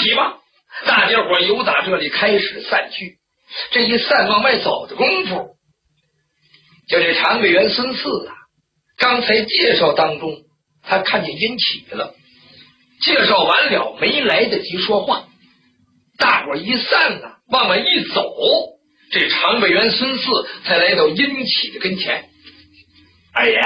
起吧！大家伙由打这里开始散去。这一散往外走的功夫，就这常委员孙四啊，刚才介绍当中，他看见殷启了。介绍完了，没来得及说话，大伙一散了，往外一走，这常委员孙四才来到殷启的跟前。二爷，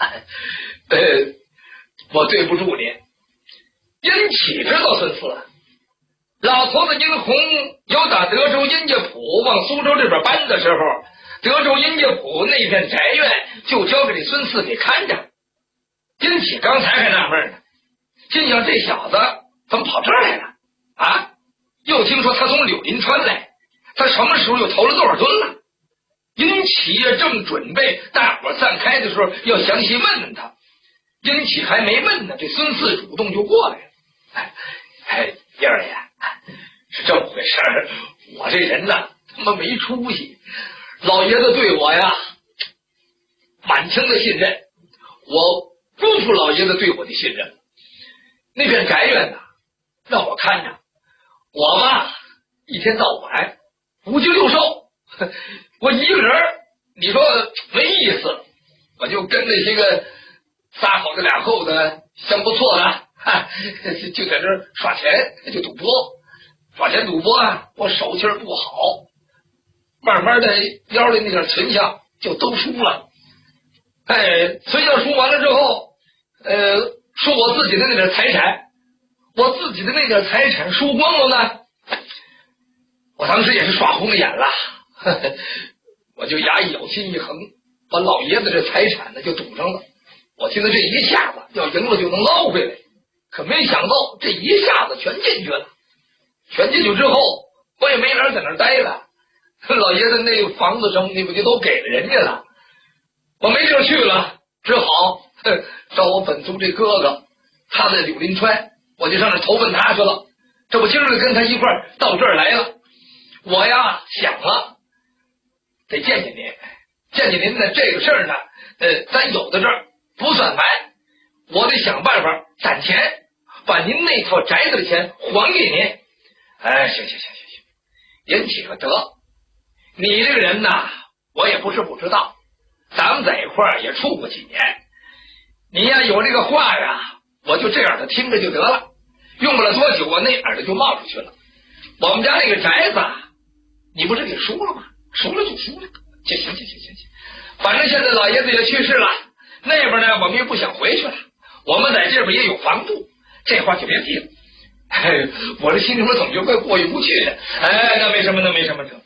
我对不住您。殷启知道孙四，老头子殷洪有打德州殷家堡往苏州这边搬的时候，德州殷家堡那片宅院就交给这孙四给看着。殷启刚才还纳闷呢，心想这小子怎么跑这儿来了啊？又听说他从柳林川来，他什么时候又投了多少吨了？殷启也正准备大伙散开的时候要详细问问他，殷启还没问呢，这孙四主动就过来了。燕儿爷，是这么回事儿，我这人呢他妈没出息，老爷子对我呀满腔的信任，我辜负老爷子对我的信任。那片宅院呢让我看着，我吧一天到晚五鸡六兽，我一个人你说没意思，我就跟那些个仨好的俩厚的相不错的就在这儿耍钱，就赌博，耍钱赌博啊，我手气不好，慢慢的腰里那点存项就都输了。存项输完了之后，输我自己的那点财产，我自己的那点财产输光了呢，我当时也是耍红了眼了，我就牙一咬心一横，把老爷子这财产呢就赌上了。我觉得这一下子要赢了就能捞回来，可没想到这一下子全进去了。全进去之后，我也没法在那儿待了，老爷子那房子什么的不就都给了人家了，我没地儿去了，只好找我本族这哥哥，他在柳林川，我就上那投奔他去了。这不今儿个跟他一块儿到这儿来了，我呀想了得见见您，见见您的这个事儿呢，咱有的这儿不算完，我得想办法攒钱，把您那套宅子的钱还给您。行，引起了得，你这个人呐，我也不是不知道，咱们在一块儿也处过几年，你呀有这个话呀，我就这样的听着就得了，用不了多久，我那耳朵就冒出去了。我们家那个宅子，你不是给输了吗？输了就输了，行，反正现在老爷子也去世了，那边呢我们也不想回去了，我们在这边也有房住，这话就别提了。我这心里边总觉得过意不去的。那没什么成。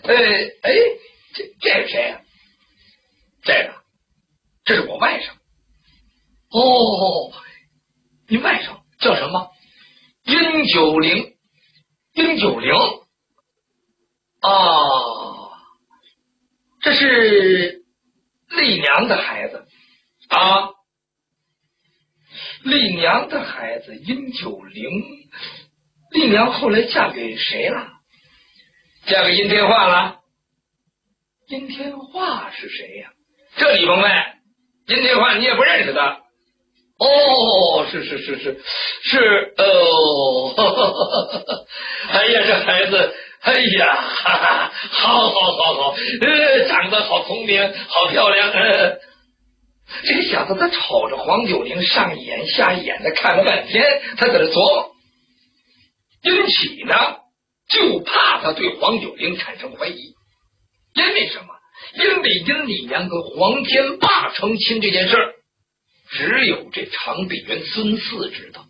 这是谁呀？这是我外甥。你外甥叫什么？殷九龄这是丽娘的孩子啊。丽娘的孩子殷九龄，丽娘后来嫁给谁了？嫁给殷天化了。殷天化是谁呀？这你甭问，殷天化你也不认识他。是哎呀，这孩子，好，长得好聪明，好漂亮。这个小子他瞅着黄九龄上眼下眼的看了半天，他在这琢磨。殷启呢就怕他对黄九龄产生怀疑，因为什么？因为殷丽娘跟黄天霸成亲这件事儿，只有这常北元孙四知道。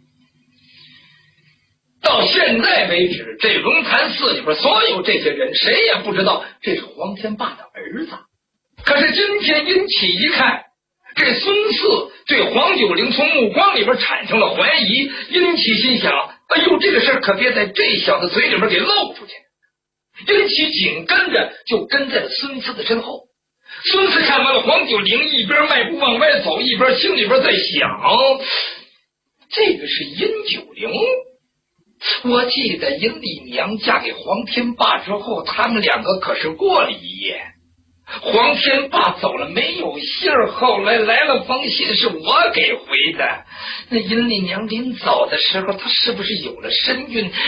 到现在为止，这龙潭寺里边所有这些人，谁也不知道这是黄天霸的儿子。可是今天殷启一看，这孙四对黄九龄从目光里边产生了怀疑，殷启心想：哎呦，这个事可别在这小子嘴里边给漏出去。殷启紧跟着就跟在了孙四的身后。孙四看完了黄九龄，一边迈步往外走，一边心里边在想：这个是殷九龄。我记得殷丽娘嫁给黄天霸之后，他们两个可是过了一夜。黄天霸走了没有信儿，后来来了封信是我给回的。那殷丽娘临走的时候，她是不是有了身孕？